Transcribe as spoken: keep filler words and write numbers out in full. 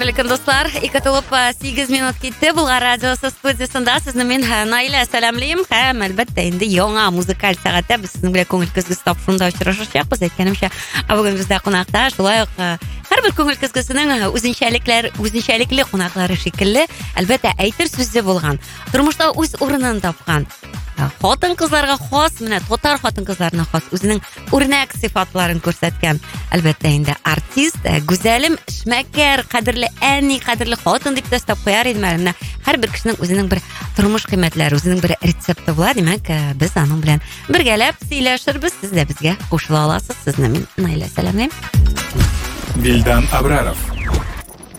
Кадерлі достар, екі толып сегіз минут кетті. Бұлға радиосы студиясында сізні мен Найля сәлемлеймін. Һәм әлбәттә инде яңа музыкаль сәгатьтә біз сіздің белән күңел көзгесе тапшыруында очрашачакбыз. Әйткәнемчә, бүгін бездә кунакта шулай ук һәрбер күңел көзгесенең үзенчәлекләр, үзенчәлекле кунаклары шикелле, әлбәттә әйтер сүзе булган. Тормышта үз урынын тапкан. Хатын кызларга хас, менә татар хатын кызларына хас үзенең үрнәк сыйфатларын күрсәткән. Әлбәттә инде артист, гүзәлем, эшмәкәр, кадерле әни, кадерле хатын дип тәстәп куяр идем әле. Һәрбер кешенең үзенең бер тормыш кыйммәтләре, үзенең бер рецепты була, димәк, без аның белән бергәләп сөйләшербез. Сез дә безгә кушыла аласыз. Сезне мин Найля сәламлыйм. Вильдан Абраров